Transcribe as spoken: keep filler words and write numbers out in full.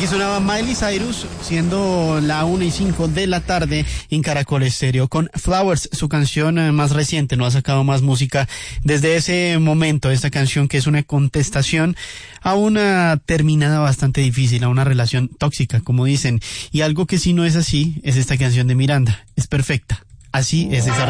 Aquí sonaba Miley Cyrus, siendo la una y cinco de la tarde en Caracol Estéreo, con Flowers, su canción más reciente. No ha sacado más música desde ese momento. Esta canción que es una contestación a una terminada bastante difícil, a una relación tóxica, como dicen. Y algo que sí no es así es esta canción de Miranda. Es perfecta. Así es esa